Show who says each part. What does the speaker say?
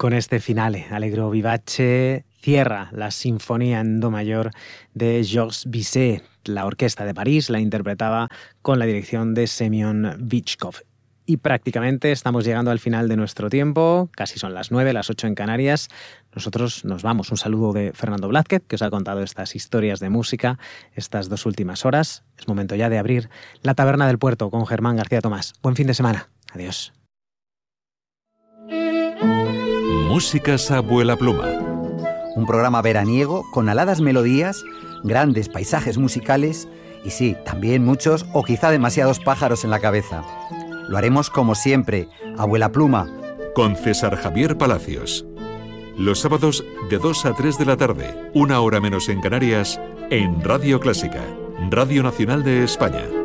Speaker 1: con este finale, Allegro vivace, cierra la Sinfonía en Do mayor de Georges Bizet. La Orquesta de París la interpretaba con la dirección de Semyon Bychkov. Y prácticamente estamos llegando al final de nuestro tiempo, casi son las 9, las 8 en Canarias. Nosotros nos vamos. Un saludo de Fernando Blázquez, que os ha contado estas historias de música estas 2 últimas horas. Es momento ya de abrir la Taberna del Puerto con Germán García Tomás. Buen fin de semana. Adiós.
Speaker 2: Músicas a vuela pluma.
Speaker 3: Un programa veraniego con aladas melodías, grandes paisajes musicales y sí, también muchos o quizá demasiados pájaros en la cabeza. Lo haremos como siempre, a vuela pluma.
Speaker 2: Con César Javier Palacios. Los sábados de 2 a 3 de la tarde, 1 hora menos en Canarias, en Radio Clásica, Radio Nacional de España.